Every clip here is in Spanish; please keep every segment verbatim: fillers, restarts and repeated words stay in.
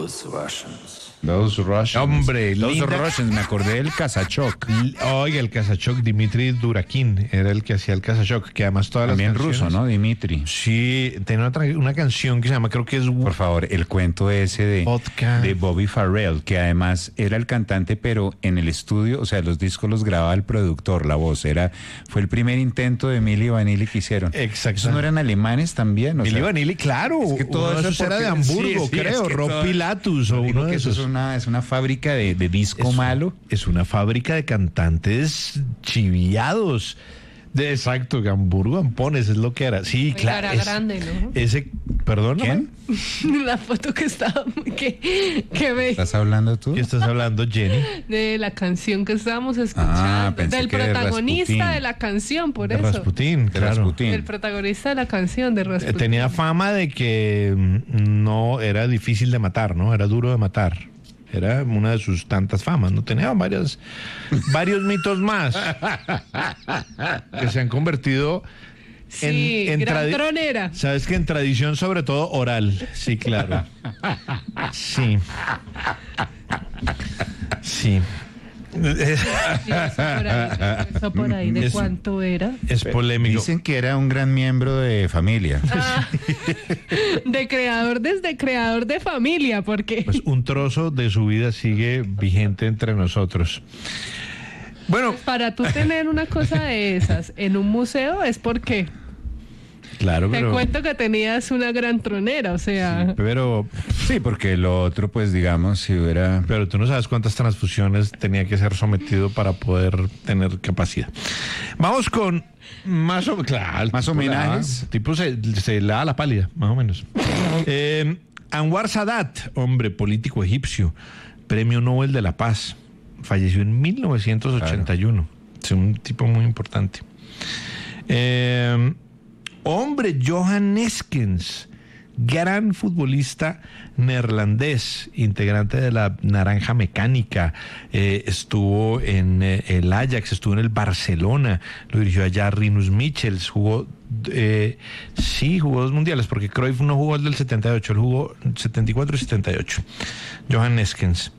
Those Russians. Those Russians. Hombre, Those linda- Russians, me acordé del Kazachok. L- Oiga, el Kazachok, Dmitry Durakin, era el que hacía el Kazachok, que además todas También las ruso, canciones- ¿no? Dimitri. Sí, tiene otra, una canción que se llama, creo que es... Por favor, el cuento ese de, Vodka. de Bobby Farrell, que además era el cantante, pero en el estudio, o sea, los discos los grababa el productor, la voz. Era, fue el primer intento de Milli Vanilli que hicieron. Exacto. ¿Esos no eran alemanes también? O Milli sea, Vanilli, claro, es que todo uno de eso esos era de porque- Hamburgo, sí, sí, creo, es que Rob todo- Pilatus o Digo uno de que eso esos. es una, es una fábrica de, de disco Es- malo. Es una fábrica de cantantes chiviados. De, exacto, Hamburgo Ampones es lo que era. Sí, Oiga, claro. era es- grande, ¿no? Ese, perdón. ¿Quién? La foto que estaba, que, que me, ¿Estás hablando tú? ¿Qué estás hablando, Jenny? de la canción que estábamos escuchando, Ah, pensé del que de protagonista Rasputín. de la canción, por De eso. Rasputín, De claro. Rasputín. El protagonista de la canción de Eh, Rasputín. Tenía fama de que mm, no era difícil de matar, ¿no? Era duro de matar. Era una de sus tantas famas, ¿no? Tenía varios, varios mitos más que se han convertido en, Sí, en gran tradi- tronera. Sabes que en tradición, sobre todo oral. Sí, claro. Sí. Sí. Es, Sí, eso por ahí, eso por ahí de Es- cuánto era. es polémico. Dicen que era un gran miembro de familia. Ah, de creador desde creador de familia, porque Pues un trozo de su vida sigue vigente entre nosotros. Bueno, para tú tener una cosa de esas en un museo es porque claro, te pero, cuento que tenías una gran tronera, o sea, pero, Sí, porque lo otro, pues digamos, si hubiera... pero tú no sabes cuántas transfusiones tenía que ser sometido para poder tener capacidad. Vamos con más o claro, Más tipo le da- homenajes. tipo se, se le da la pálida, más o menos. Eh, Anwar Sadat, hombre político egipcio, premio Nobel de la Paz, falleció en mil novecientos ochenta y uno. Es un tipo muy importante. Eh, hombre, Johan Neskens, gran futbolista neerlandés, integrante de la Naranja Mecánica, eh, estuvo en eh, el Ajax, estuvo en el Barcelona, lo dirigió allá Rinus Michels, jugó, eh, sí, jugó dos mundiales, porque Cruyff no jugó el del setenta y ocho, él jugó setenta y cuatro y setenta y ocho. Johan Neskens.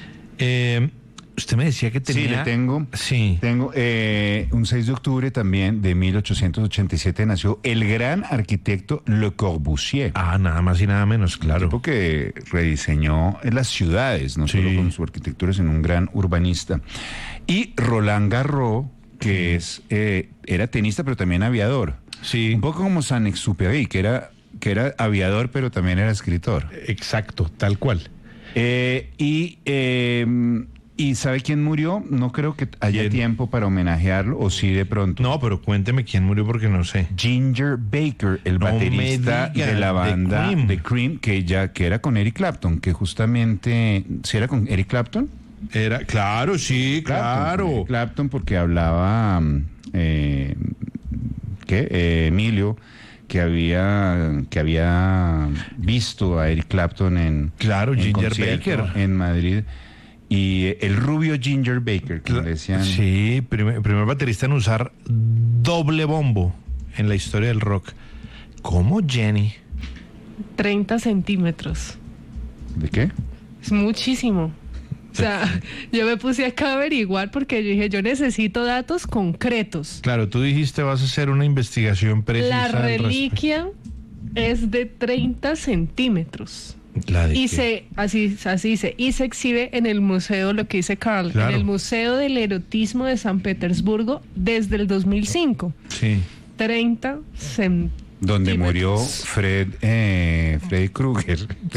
Eh, usted me decía que tenía... Sí, le tengo. Sí. Tengo eh, un seis de octubre también de mil ochocientos ochenta y siete nació el gran arquitecto Le Corbusier. Ah, nada más y nada menos, claro. Tipo que rediseñó las ciudades, no Sí. solo con su arquitectura, sino un gran urbanista. Y Roland Garros, que es eh, era tenista, pero también aviador. Sí. Un poco como Saint-Exupéry, que era, que era aviador, pero también era escritor. Exacto, tal cual. Eh, y, eh, ¿y sabe quién murió? No creo que haya ¿Quién? tiempo para homenajearlo, o sí de pronto. No, pero cuénteme quién murió porque no sé. Ginger Baker, el No me baterista diga, de la de banda Cream. de Cream, que ya que era con Eric Clapton, que justamente, ¿sí era con Eric Clapton? Era, claro, sí, claro. Eric Clapton, porque hablaba, mm, eh, ¿qué? Eh, Emilio, que había, que había visto a Eric Clapton en, Claro, en Ginger concierto Baker. en Madrid. Y eh, el rubio Ginger Baker, que le decían. Sí, primer, primer baterista en usar doble bombo en la historia del rock. ¿Cómo, Jenny? treinta centímetros. ¿De qué? Es muchísimo. O sea, yo me puse acá a averiguar porque yo dije, yo necesito datos concretos. Claro, tú dijiste vas a hacer una investigación precisa. La al respecto. reliquia es de treinta centímetros. ¿La de Y qué? se, así, así dice, y se exhibe en el museo, lo que dice Carl, Claro. en el Museo del Erotismo de San Petersburgo desde el dos mil cinco. Sí. treinta centímetros. Donde murió Fred, eh, Freddy Krueger.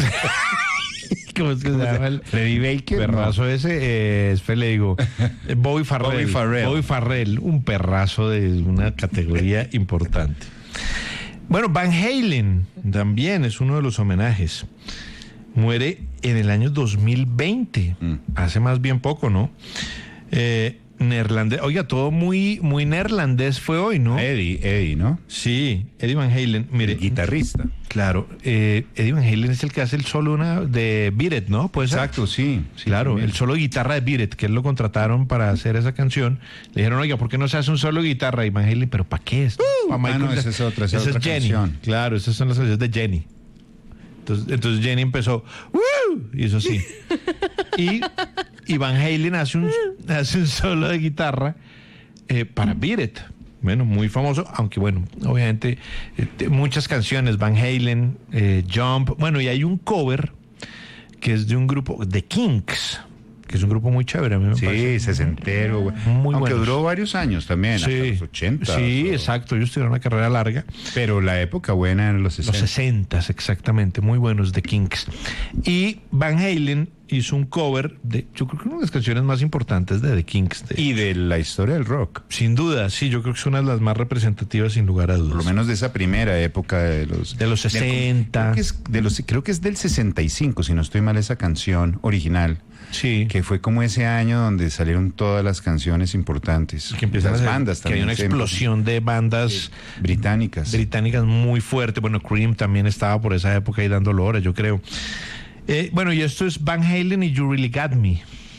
¿Cómo es que se llama el Freddy Baker. perrazo ese? Eh, espera, le digo. eh, Bobby Farrell. Bobby Farrell. Bobby Farrell, un perrazo de una categoría importante. Bueno, Van Halen también es uno de los homenajes. Muere en el año dos mil veinte, Mm. hace más bien poco, ¿no? Eh, neerlandés, oiga, todo muy, muy neerlandés fue hoy, ¿no? Eddie, Eddie, ¿no? Sí, Eddie Van Halen, mire. El guitarrista. Claro, eh, Eddie Van Halen es el que hace el solo una de Beat It, ¿no? ¿Puede ser? Exacto, sí. sí Claro, también. el solo de guitarra de Beat It, que él lo contrataron para hacer esa canción. Le dijeron, oiga, ¿por qué no se hace un solo de guitarra? Y Van Halen, ¿pero para qué es? Pa' ah, Michael no, Jackson. esa es otra, esa Esa es otra Jenny. canción. Claro, esas son las canciones de Jenny. Entonces, entonces Jenny empezó, ¡Woo! ¡Uh! Y eso sí. Y, y Van Halen hace un, hace un solo de guitarra eh, para Beat It. Bueno, muy famoso, aunque bueno, obviamente eh, muchas canciones, Van Halen, eh, Jump, bueno, y hay un cover que es de un grupo, The Kinks, que es un grupo muy chévere, a mí me Sí, parece. sesentero, güey. Muy Aunque buenos. duró varios años también, hasta Sí, los ochenta. sí, o- exacto, ellos tuvieron una carrera larga. Pero la época buena en los Los sesenta. sesentas, exactamente, muy buenos The Kinks. Y Van Halen hizo un cover de, yo creo que una de las canciones más importantes de The Kinks. de- Y de la historia del rock. sin duda, sí, yo creo que es una de las más representativas, sin lugar a dudas. Por lo menos de esa primera época de los... De los sesenta. Creo que, es de los, creo que es del sesenta y cinco, si no estoy mal, esa canción original. Sí. Que fue como ese año donde salieron todas las canciones importantes. que empiezan las a ser- bandas que también. hay una se- explosión de bandas británicas. británicas muy fuerte. Bueno, Cream también estaba por esa época ahí dando hora, yo creo. Eh, bueno, y esto es Van Halen y You Really Got Me.